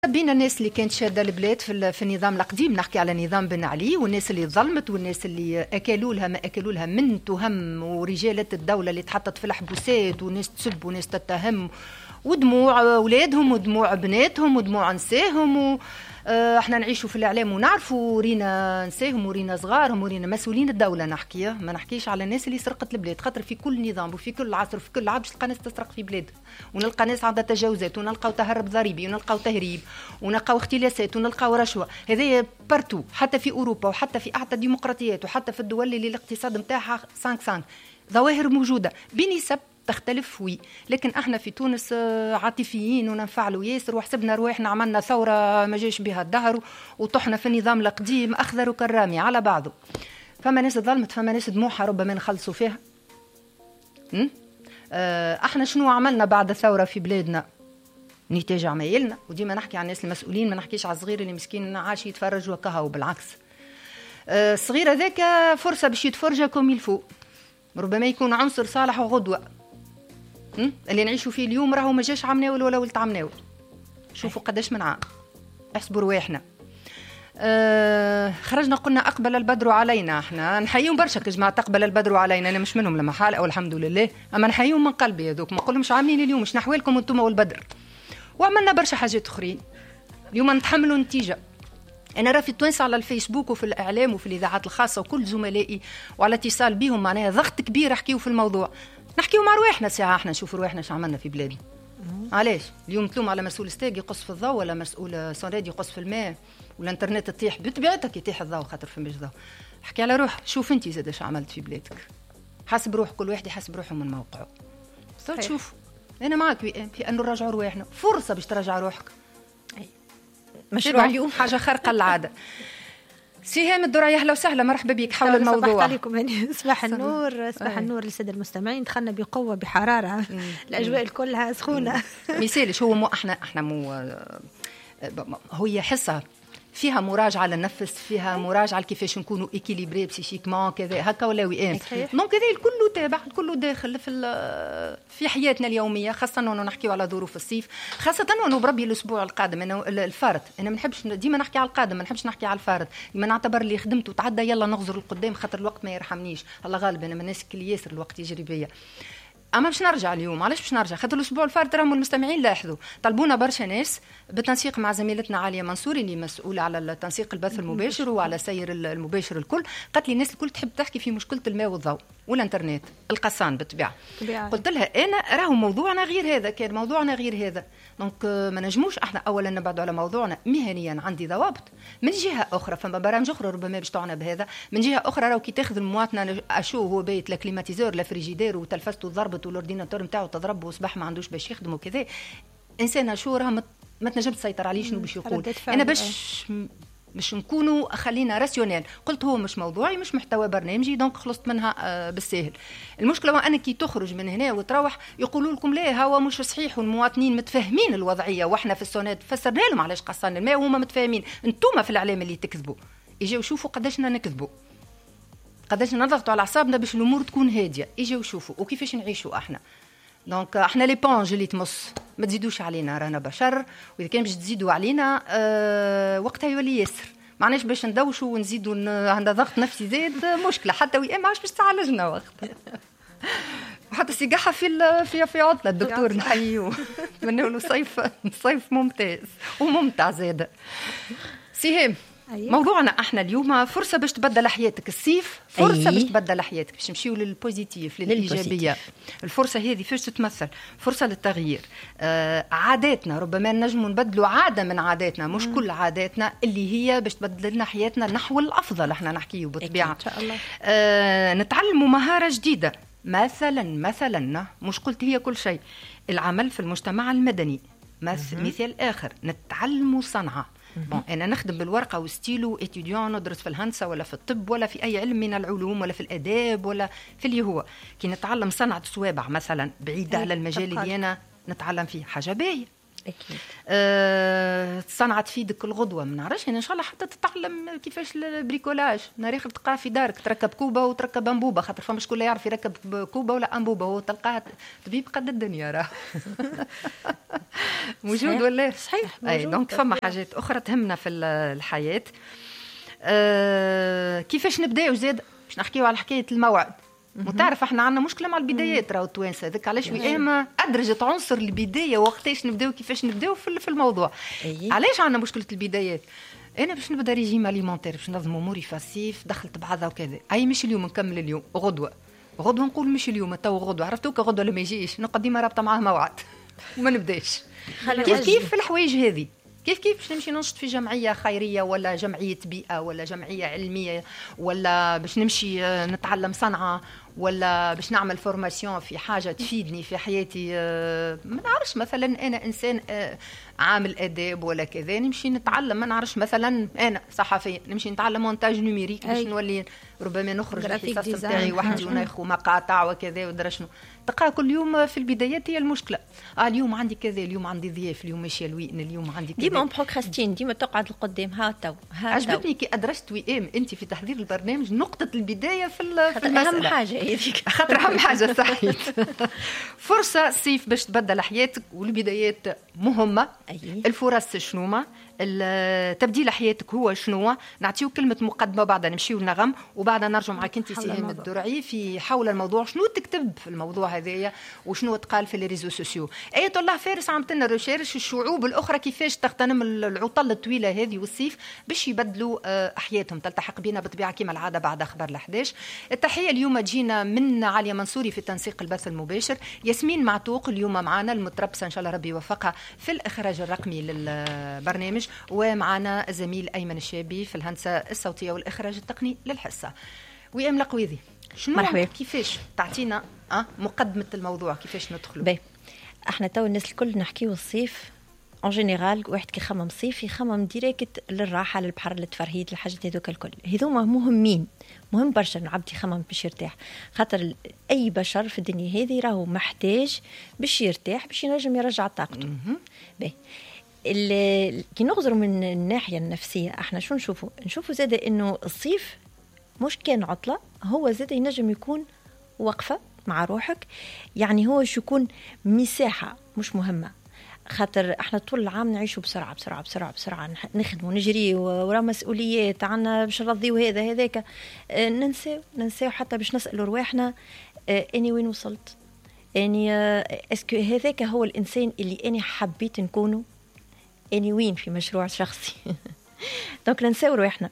بين الناس اللي كانت شاده البلاد في النظام القديم، نحكي على نظام بن علي، والناس اللي ظلمت والناس اللي اكلوا لها ما اكلوا لها من تهم، ورجاله الدوله اللي تحطت في الحبوسات، وناس تسب وناس تتهم، ودموع اولادهم ودموع بناتهم ودموع نساهم. احنا نعيشوا في الاعلام ونعرفوا رينا نساهم ورينا صغارهم ورينا مسؤولين الدوله. ما نحكيش على الناس اللي سرقت البلاد، خاطر في كل نظام وفي كل عصر وفي كل عبد تلقى ناس تسرق في بلاد، ونلقى ناس عندها تجاوزات، ونلقاو تهرب ضريبي، ونلقاو تهريب، ونلقاو اختلاسات، ونلقاو رشوه. هذا بارتو، حتى في اوروبا وحتى في اعتى ديمقراطيات وحتى في الدول اللي الاقتصاد نتاعها 5 ظواهر موجوده بنسب تختلف، لكن احنا في تونس عاطفيين وننفعلوا ياسر، وحسبنا رواحنا عملنا ثوره ما جاش بها الدهر، وطحنا في النظام القديم اخضر كرامي على بعضه. فما ناس ظلمت، فما ناس دموعها ربما نخلصوا فيها. احنا شنو عملنا بعد الثوره في بلادنا؟ نتاج عمايلنا، وديما نحكي عن الناس المسؤولين، ما نحكيش على الصغير اللي مسكين عاش يتفرج وكهو. بالعكس، الصغير هذاك فرصه باش يتفرج كوم يلفو، ربما يكون عنصر صالح وغدوه. اللي نعيشوا فيه اليوم راهو ما جاش عمناول ولا ولد عمناول. شوفوا قداش من عام، احسبوا رواحنا. خرجنا قلنا أقبل البدر علينا. احنا نحييهم برشا كجماعة أقبل البدر علينا، أنا مش منهم لما حال، أو الحمد لله، أما نحييهم من قلبي هذوك، ما نقولهمش عاملين اليوم مش نحوالكم أنتم والبدر. وعملنا برشا حاجات أخرين اليوم نتحملوا نتيجة. أنا راه في التوانسة على الفيسبوك وفي الإعلام وفي الإذاعات الخاصة وكل زملائي وعلى اتصال بهم، معناها ضغط كبير أحكيو في الموضوع، نحكيو مع رواحنا ساعة، احنا نشوفوا رواحنا شو عملنا في بلادنا. علاش اليوم تلوم على مسؤول ستاق يقص في الضوء، ولا مسؤول صنادي يقص في الماء، ولا انترنت تطيح؟ بطبيعتك يطيح الضوء خاطر فماش ضوء. احكي على روح، شوف انت زاد اش عملت في بلادك، حاسب روح، كل واحد يحاسب روحه من موقعه. صرت شوف انا معك في انه نرجعوا رواحنا، فرصه باش ترجع روحك. مشروع اليوم حاجه خارقه العاده. سهام الدرعية، أهلا وسهلا، مرحبا بك حول الموضوع. صباح عليكم، صباح النور، صباح النور للسادة المستمعين. دخلنا بقوة بحرارة، الأجواء كلها سخونة. مثالش، هو احنا هي حصة فيها مراجعة للنفس، فيها مراجعة كيفاش نكونوا إكيليبري بسيشيكمون كذا هكا ولا وئام. دونك هذا الكل تابع، الكل داخل في حياتنا اليومية، خاصة أنه نحكيو على ظروف الصيف، خاصة أنه بربي الأسبوع القادم أنا الفارد، أنا ما نحبش ديما نحكي على القادم، ما نحبش نحكي على الفارد، ما نعتبر اللي خدمته تعدى يلا نغزر القدام، خاطر الوقت ما يرحمنيش، الله غالب أنا من الناس اللي ياسر الوقت يجري بيا. اما باش نرجع اليوم، علاش باش نرجع؟ خاطر الاسبوع الفارط راهم المستمعين لاحظوا طلبونا برشا ناس بالتنسيق مع زميلتنا عاليه منصوري اللي مسؤوله على التنسيق البث المباشر وعلى سير المباشر الكل، قالت لي الناس الكل تحب تحكي في مشكله الماء والضوء والانترنت القصان بالطبيعه. قلت لها انا راهو موضوعنا غير هذا، كان موضوعنا غير هذا، دونك ما نجموش احنا اولا نبعدوا على موضوعنا مهنيا. عندي ضوابط من جهه اخرى، فما برامج اخرى ربما باش تعنا بهذا، من جهه اخرى راهو كي تاخذ المواطن اشو هو بيت لا كليماتيزور لا فريجيدير وتلفزته ضربت والاورديناتور نتاعو تضرب وصباح ما عندوش باش يخدم وكذا، انسان شو راه ما تنجم تسيطر عليه شنو باش يقول. انا باش نكونوا خلينا راسيونيل، قلت هو مش موضوعي مش محتوى برنامجي، دونك خلصت منها بالساهل. المشكله وأنا كي تخرج من هنا وتروح يقولوا لكم لا هو مش صحيح، والمواطنين متفاهمين الوضعيه، واحنا في السوناد فسرنا لهم علاش قصان الماء وهما متفاهمين. انتوما في الاعلام اللي تكذبوا، يجيو شوفوا قداشنا نكذبوا، قداش نضغطوا على اعصابنا باش الامور تكون هاديه، يجيو شوفوا وكيفاش نعيشوا احنا. دونك احنا لي بونج اللي تمص، ما تزيدوش علينا، رانا بشر، واذا كان باش تزيدوا علينا وقتها يولي ياسر، معناش باش ندوشوا ونزيدوا عندنا ضغط نفسي زاد مشكله، حتى ما عادش باش تعالجنا وقت. وحتى سيقحة في عطلة الدكتور نحييه، نتمنى له صيف ممتاز وممتع زاد. سهام، موضوعنا احنا اليوم فرصه باش تبدل حياتك، الصيف فرصه باش تبدل حياتك، باش نمشيو للبوزيتيف للايجابيه. الفرصه هذه فاش تتمثل؟ فرصه للتغيير. عاداتنا ربما نجموا نبدلوا عاده من عاداتنا، مش كل عاداتنا اللي هي باش تبدل لنا حياتنا نحو الافضل، احنا نحكيه بالطبيعه ان شاء الله. نتعلموا مهاره جديده، مثلا مش قلت هي كل شيء، العمل في المجتمع المدني. مثال اخر، نتعلموا صنعه. أنا نخدم بالورقة وستيلو إتيديون، ندرس في الهندسة ولا في الطب ولا في أي علم من العلوم ولا في الآداب ولا في اللي هو، كي نتعلم صنعة الصوابع مثلا بعيدة على المجال اللي أنا نتعلم فيه، حاجة باهية. اكيد. صنعت في يدك الغدوه، ما نعرفش انا ان شاء الله حتى تتعلم كيفاش البريكولاج، ناريخ تلقاه في دارك تركب كوبه وتركب انبوبه، خاطر فما شكون لا يعرف يركب كوبه ولا انبوبه، هو تلقاه طبيب قد الدنيا راه موجود ولا صحيح اي دونك فما حاجات اخرى تهمنا في الحياه. كيفاش نبداو زاد باش نحكيو على حكايه الموعد. وتعرف احنا عندنا مشكله مع البدايات راهو التوانسه، هذاك علاش وئام ادرجه عنصر البدايه وقتاش نبداو كيفاش نبداو في الموضوع. علاش عندنا مشكله البدايات؟ انا باش نبدا ريجيم اليمونتير باش ننظم اموري فاسيف، دخلت بعضها وكذا، اي مش اليوم نكمل اليوم، غدوه نقول مش اليوم تو غدوه، عرفتوك غدوه لما يجيش نقعد ديما رابطه معاه موعد وما نبداش. كيف في الحوايج هذه كيف باش نمشي ننشط في جمعية خيرية ولا جمعية بيئة ولا جمعية علمية، ولا باش نمشي نتعلم صنعة، ولا باش نعمل فورماسيون في حاجة تفيدني في حياتي. ما نعرفش مثلا أنا إنسان عامل آداب ولا كذا نمشي نتعلم، ما نعرفش مثلا أنا صحفية نمشي نتعلم مونتاج نوميريك باش نولي ربما نخرج الحصص نتاعي وحدي وناخذ مقاطع وكذا ودرا شنو. تلقى كل يوم في البدايات هي المشكلة، اليوم عندي كذا، اليوم عندي ضياف، اليوم ماشيه الوئن، اليوم عندي كذا، ديما بروكراستين، ديما تقعد لقدام. ها عجبتني كي أدرجت وئام أنت في تحضير البرنامج نقطة البداية في المسألة، أهم حاجة هذيك، خاطر أهم حاجة صحيت. فرصة صيف باش تبدل حياتك، والبدايات مهمة. الفرص شنوما، تبديل حياتك هو شنو. نعطيو كلمة مقدمة بعدها نمشيو لنغم، وبعدها نرجع معك انت سهام الدرعي في حول الموضوع، شنو تكتب في الموضوع هذايا وشنو تقال في الريزو سوسيو. آية الله فارس عملت لنا ريشيرش الشعوب الأخرى كيفاش تغتنم العطل الطويلة هذه والصيف باش يبدلوا حياتهم. تلتحق بنا بطبيعة كما العادة بعد أخبار 11. التحية اليوم تجينا من عليا منصوري في تنسيق البث المباشر، ياسمين معتوق اليوم معنا المتربصة إن شاء الله ربي يوفقها في الإخراج الرقمي للبرنامج، ومعنا الزميل أيمن الشابي في الهندسة الصوتية والإخراج التقني للحصة. ويام لقويذي شنو مرحبا، كيفاش تعطينا مقدمة الموضوع كيفاش ندخلوا؟ باهي، احنا تو الناس الكل نحكيو الصيف اون جينيرال، واحد كي يخمم صيف يخمم ديريكت للراحه للبحر للتفرهيد الحاجات هذوك الكل، هذوما مهمين، مهم برشا العبد يخمم باش يرتاح، خاطر اي بشر في الدنيا هذه راهو محتاج باش يرتاح باش ينجم يرجع طاقته. باهي، كي نغزروا من الناحيه النفسيه احنا شو نشوفوا زاده انه الصيف مش كان عطله، هو زاده ينجم يكون وقفه مع روحك، يعني هو شو يكون مساحه مش مهمه، خاطر احنا طول العام نعيشوا بسرعه بسرعه بسرعه بسرعه، نخدموا نجري ورا مسؤوليات عنا باش نرضيو هذاك، ننساو حتى باش نسالوا رواحنا اني وين وصلت، اني اسكو هذاك هو الانسان اللي اني حبيت نكونه، اني وين في مشروع شخصي. دونك ننساو رواحنا.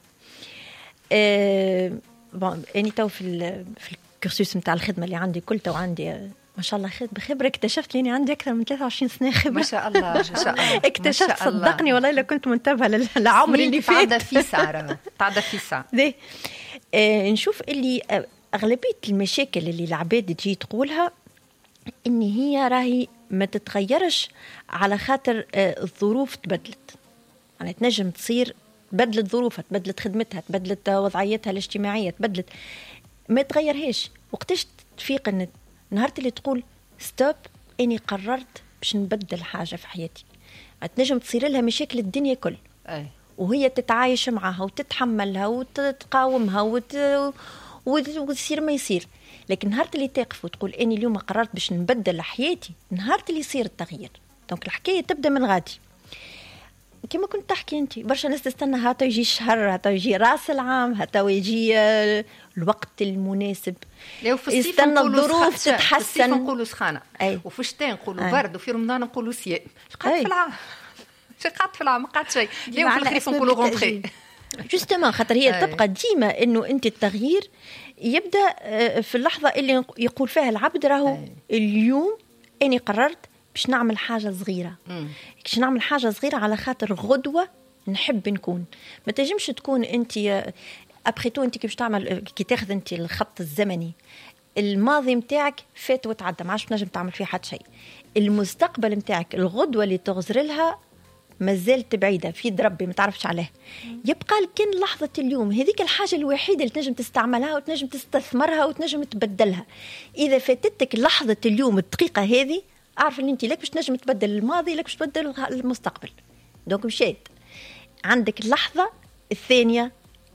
بون اني تو في الكورسوس نتاع الخدمه اللي عندي كل تو عندي ما شاء الله خبره، اكتشفت لي عندي اكثر من 23 سنه خبره. ما شاء الله ما شاء الله. اكتشفت صدقني والله لو كنت منتبهه لعمري اللي فات. تعدى في ساعه نشوف اللي اغلبيه المشاكل اللي العباد تجي تقولها ان هي راهي ما تتغيرش على خاطر الظروف تبدلت، يعني تنجم تصير تبدلت ظروفها، تبدلت خدمتها، تبدلت وضعيتها الاجتماعيه، تبدلت ما تغيرهاش. وقتاش تفيق ان نهار اللي تقول ستوب اني قررت باش نبدل حاجه في حياتي، تنجم تصير لها مشاكل الدنيا كل وهي تتعايش معها وتتحملها وتتقاومها وتصير ما يصير، لكن نهار اللي تقف وتقول اني اليوم قررت باش نبدل حياتي، نهار اللي يصير التغيير. دونك الحكايه تبدا من غادي كما كنت تحكي انت. برشا ناس تستنى هاتا يجي الشهر، هاتا يجي راس العام، هاتا يجي الوقت المناسب، يستنى الظروف تتحسن. نقولوا سخانه وفي الشتاء نقولوا برد، وفي رمضان نقولوا سياء. قعدت في العام قعدت في العام ما قعدت شيء. اليوم في الخريف نقولوا غونتري جوستومون، خاطر هي تبقى ديما انه انت التغيير يبدا في اللحظه اللي يقول فيها العبد راهو اليوم اني قررت باش نعمل حاجه صغيره، باش نعمل حاجه صغيره على خاطر غدوه نحب نكون. ما تنجمش تكون انت ابخيتو انت كيفاش تعمل، كي تاخذ انت الخط الزمني الماضي نتاعك فات وتعدى، ما عادش تنجم تعمل فيه حتى شيء. المستقبل نتاعك الغدوه اللي تغزر لها مازالت بعيده في ربي ما تعرفش عليه، يبقى لكن لحظه اليوم هذيك الحاجه الوحيده اللي تنجم تستعملها وتنجم تستثمرها وتنجم تبدلها. اذا فاتتك لحظه اليوم الدقيقه هذه اعرف اللي انت لك باش تنجم تبدل الماضي، لك باش تبدل المستقبل. دونك مشيت عندك اللحظه الثانيه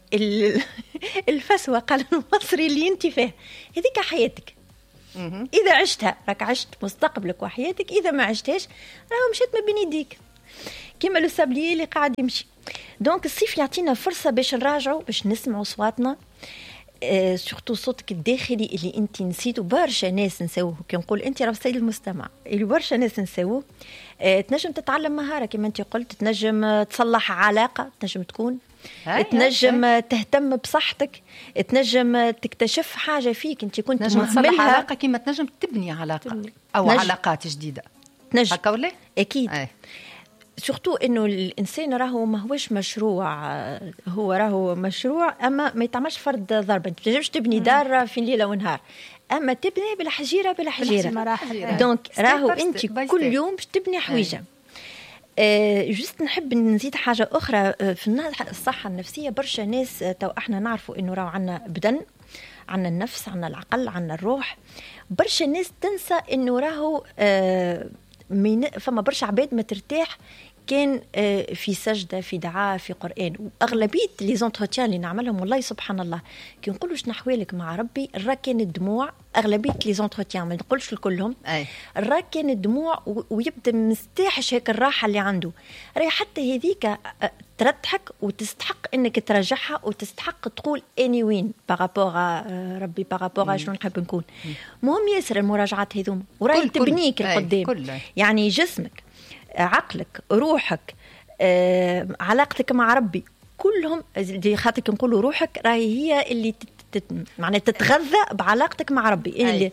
الفسوه قال المصري اللي انت فيه، هذيك حياتك. اذا عشتها راك عشت مستقبلك وحياتك، اذا ما عشتهاش راهو مشيت ما بين يديك كيما لو سابليي اللي قاعد يمشي. دونك الصيف يعطينا فرصه باش نراجعوا، باش نسمعوا صواتنا، سورتو صوتك الداخلي اللي انت نسيتو. برشا ناس نساوه، كي نقول انت راه سيد المستمع اللي برشا ناس نساوه. تنجم تتعلم مهاره كما انت قلت، تنجم تصلح علاقه، تنجم تكون تنجم تهتم بصحتك، تنجم تكتشف حاجه فيك انت كنت مهملها، علاقه كما تنجم تبني علاقه او علاقات جديده، تنجم هكا ولا اكيد. سورتو انه الانسان راهو ما هوش مشروع، هو راهو مشروع اما ما يتعملش فرد ضربه. انت ما تنجمش تبني دار في ليله ونهار، اما تبني بالحجيره بالحجيره. دونك راهو انت كل يوم باش تبني حويجه. جست نحب نزيد حاجه اخرى في الصحه النفسيه. برشا ناس تو احنا نعرفوا انه راهو عندنا بدن، عندنا النفس، عندنا العقل، عندنا الروح. برشا ناس تنسى انه راهو فما برشا عباد ما ترتاح كان في سجدة، في دعاء، في قرآن. وأغلبية لي زونتروتيان اللي نعملهم والله سبحان الله كي نقولوا شنو أحوالك مع ربي، راه كان الدموع. أغلبية لي زونتروتيان ما نقولش الكلهم، راه كان الدموع ويبدأ مستحش هيك الراحة اللي عنده. راه حتى هذيك ترتحك وتستحق انك ترجعها، وتستحق تقول اني وين بارابور ربي، بارابور شنو نحب نكون. مهم ياسر المراجعات هذوما، وراهي تبنيك القدام. يعني جسمك، عقلك، روحك، علاقتك مع ربي، كلهم خاطر نقولوا روحك راهي هي اللي معناها تتغذى بعلاقتك مع ربي. اللي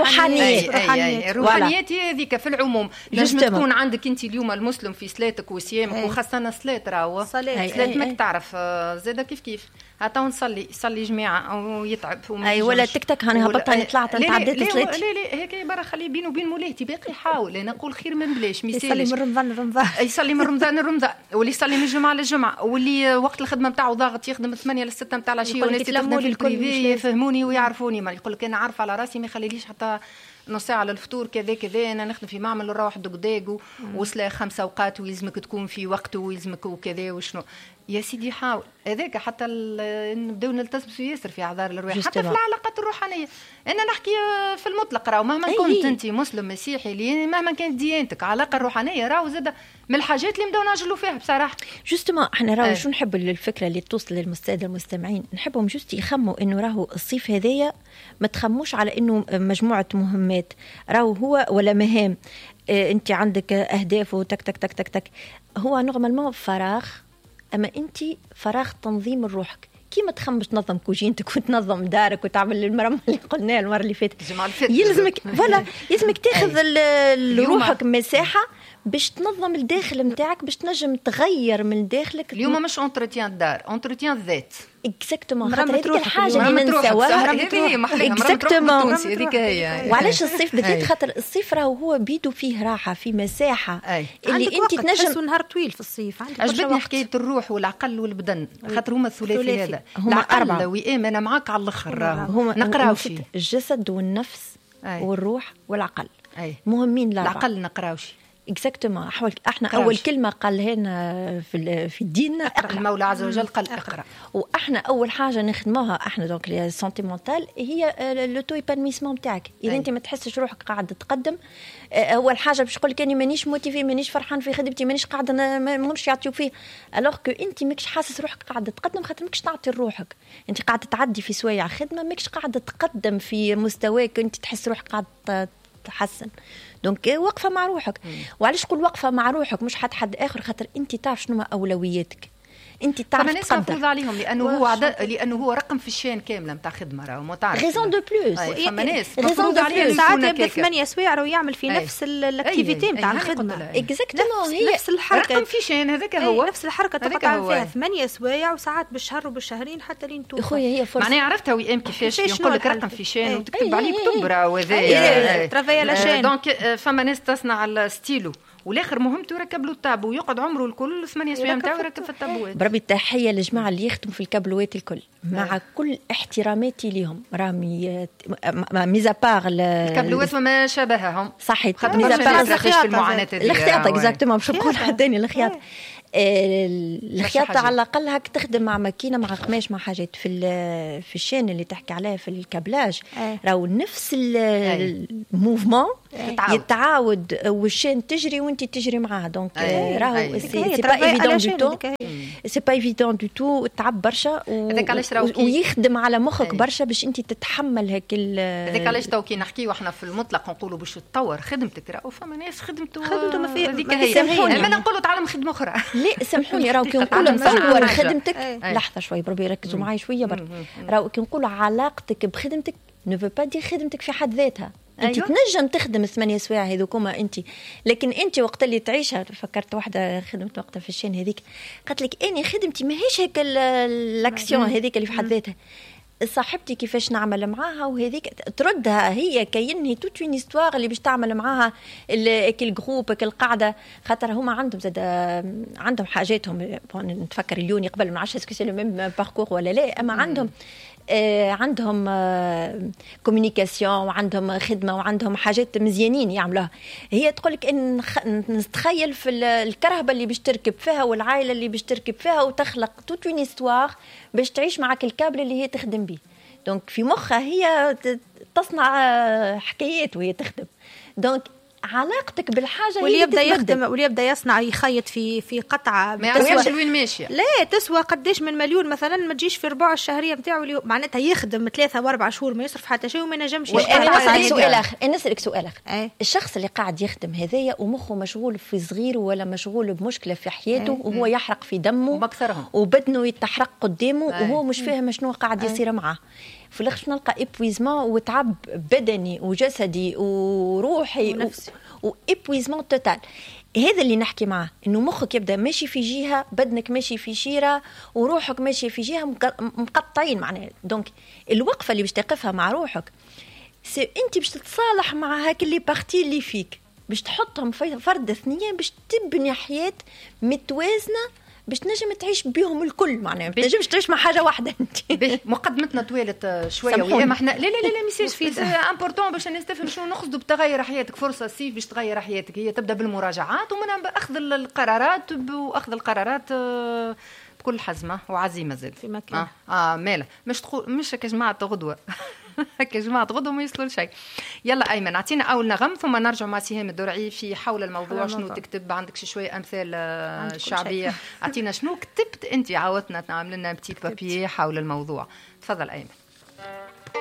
الروحانيات هي هذيك في العموم. لازم تكون عندك انت اليوم المسلم في صلاتك وصيامك، وخاصه صلاه راهو صلاه ماك تعرف زاده كيف حتى نصلي جماعه او يتعب ولا تك انا هبطت طلعت تعديت صلاتي. لا هيك برا خليه بينه وبين مولاهتي باقي يحاول. انا نقول خير من بلاش. يصلي من رمضان يصلي من رمضان واللي يصلي من الجمعه للجمعه، واللي وقت الخدمه نتاعو ضاغط يخدم 8 ل 6 نتاع العشيه، وناس تخدم في البريفي يفهموني ويعرفوني. ما يقول لك انا عارفه على راسي ما يخليليش حتى نص ساعه للفطور كذا انا نخدم في معمل ونروح دقداق وصلاه 5 اوقات ويلزمك تكون في وقته ويلزمك وكذا وشنو. يا سيدي حاول هذاك حتى نبداو نلتزموا ياسر في اعذار الارواح، حتى في العلاقات الروحانيه. انا نحكي في المطلق، راهو مهما كنت انت مسلم مسيحي مهما كانت ديانتك، علاقه الروحانيه راهو زاد من الحاجات اللي نبداو نعجلوا فيها بصراحه. جوستومون احنا راهو شو نحب الفكره اللي توصل للمستمعين المستمعين، نحبهم جوست يخموا انه راهو الصيف هذايا ما تخموش على انه مجموعه مهمات، راهو هو ولا مهام. انت عندك اهداف وتك تك تك تك تك، هو نورمالمون فراغ، اما انت فراغ تنظيم روحك. كيما تخمش تنظم كوجينتك وتنظم دارك وتعمل المرمى اللي قلناه المره اللي فاتت، يلزمك فوالا يلزمك تاخذ لروحك مساحه باش تنظم الداخل نتاعك، باش تنجم تغير من داخلك. اليوم مش اونتروتيان الدار، اونتروتيان الذات. اكزاكتومون، خاطر هذيك الحاجه اللي ننساوها. اكزاكتومون هذيك هي. وعلاش الصيف بالذات؟ خاطر الصيف راهو هو بيدو فيه راحه، في مساحه اللي انت تنجم نهار طويل في الصيف. عجبتني حكايه الروح والعقل والبدن، خاطر هما الثلاثي هذا. هما 4 وئام. انا معاك على الاخر، نقراو فيه الجسد والنفس والروح والعقل مهمين. العقل نقراو شي اكزاكتومون. احنا اول كلمه قالها لنا في الدين المولى عز وجل قال اقرا. واحنا اول حاجه نخدموها احنا دونك لي سونتي مونتال هي لوتو ايبانويسمون تاعك. اذا انت ما تحسش روحك قاعده تقدم، اول حاجه باش نقول لك اني مانيش موتيفي، مانيش فرحان في خدمتي، مانيش قاعده ماهمش يعطيو فيه، الوغ كو انت ماكش حاسس روحك قاعده تقدم، خاطر ماكش تعطي لروحك. انت قاعده تعدي في سوايع خدمه، ماكش قاعده تقدم في مستواك، انت تحس روحك قاعده تحسن. دونك وقفه مع روحك. وعلاش نقول وقفه مع روحك مش حد اخر؟ خاطر انت تعرف شنو اولوياتك، انت تعرف تقدر. فما ناس عليهم لانه هو رقم في الشين كامله نتاع خدمه، راهو ما تعرف ريزون دو بلوس. فما ناس مفروض عليهم ساعات يبدا 8 سوايع راهو يعمل في نفس الاكتيفيتي نتاع الخدمه. اكزاكتومون هي نفس الحركه، رقم في شين هذاك هو نفس الحركه تقطع فيها 8 سوايع وساعات بالشهر وبالشهرين حتى لين توفى. خويا هي فرصه معناها عرفتها ويام كيفاش نقول لك رقم في شين وتكتب عليه كتب راهو هذايا ترافاي على شين. دونك فما ناس تصنع الستيلو والاخر مهمته يركب له الطابو ويقعد عمره الكل 8 اسابيع نتاعو يركب في الطابوات. بربي التحيه للجماعه اللي يخدموا في الكابلوات الكل مع كل احتراماتي ليهم، راهم ميزا باغ الكابلوات وما شابههم صحيح، ميزا باغ في المعاناه هذه الخياطه اكزاكتومون باش نقول ثاني الخياطه. الخياطه على الاقل هاك تخدم مع ماكينه مع قماش مع حاجات في الشين اللي تحكي عليه في الكابلاج راهو نفس الموفمون يتعاود والشين تجري وانت تجري معاها. دونك راهو سي با ايفيدون دو تو، سي با ايفيدون دو تو، تعب برشا ويخدم على مخك برشا باش انت تتحمل هيك هذاك علاش تو كي نحكيو احنا في المطلق نقولوا باش تطور خدمتك. راهو فما ناس خدمته ما فيه هذيك هي، ما نقولوا تعلم خدمه اخرى. لا سامحوني، راهو كي نقول نطور خدمتك، لحظه شوي بربي يركزوا معي شويه برك. راهو كي نقول علاقتك بخدمتك نو با دي خدمتك في حد ذاتها. انت تنجم تخدم 8 سوايع هذوكما انت، لكن انت وقت اللي تعيشها. فكرت واحده خدمت وقتها في الشين هذيك قالت لك اني خدمتي ماهيش هيك الاكسيون هذيك اللي في حد ذاتها. صاحبتي كيفاش نعمل معاها وهذيك تردها هي كاين توت اون استوار اللي باش تعمل معاها الجروب القاعده، خاطر هما عندهم زاد عندهم حاجاتهم. نتفكر اليوني قبل ما عرفتش اسكو سي لو ميم باركور ولا لا، اما عندهم كوميونيكاسيون وعندهم خدمه وعندهم حاجات مزيانين يعملوها. هي تقول لك ان نتخيل في الكرهبه اللي باش تركب فيها والعائله اللي باش تركب فيها وتخلق توت اون استوار باش تعيش معك الكابل اللي هي تخدم به. دونك في مخها هي تصنع حكايات وهي تخدم. دونك علاقتك بالحاجه واللي يبدا يخدم واللي يبدا يصنع يخيط في قطعه ما يعرفش وين ماشيه، لا تسوى قداش من مليون مثلا، ما تجيش في ربع الشهريه نتاعو معناتها يخدم 3 و4 شهور ما يصرف حتى شيء وما ينجمش. انا نسالك سؤال اخر. الشخص اللي قاعد يخدم هذايا ومخه مشغول في صغير ولا مشغول بمشكله في حياته وهو يحرق في دمه وبدنه يتحرق قدامه وهو مش فاهم شنو قاعد يصير معه، في الاخر نلقى ايبويزمون وتعب بدني وجسدي وروحي وإيبويزمون توتال. هذا اللي نحكي معاه، انه مخك يبدا ماشي في جهه، بدنك ماشي في شيره، وروحك ماشي في جهه، مقطعين معناها. دونك الوقفه اللي باش تقفها مع روحك انت باش تتصالح مع هاك اللي بارتي اللي فيك، باش تحطهم في فرد ثنيه باش تبني حياه متوازنه باش تنجم تعيش بيهم الكل. معناها ما تنجمش تعيش مع حاجه واحده انت. مقدمتنا طويله شويه ويا ما احنا لا ما يصيرش في امبورطون باش الناس تفهم شنو نقصدوا بتغير حياتك. فرصه سيف باش تغير حياتك هي تبدا بالمراجعات ومنها باخذ القرارات واخذ القرارات بكل حزمه وعزيمه زاد في مكان. ماله مش كجماعه غدوه كجماعه غدوه ما يوصلوا لشيء. يلا ايمن اعطينا اول نغم ثم نرجع مع سهام الدرعي في حول الموضوع. شنو تكتب عندك شويه امثال شعبيه؟ اعطينا شنو كتبت انت، عاودتنا تعمل لنا بتيت بابي حول الموضوع. تفضل ايمن.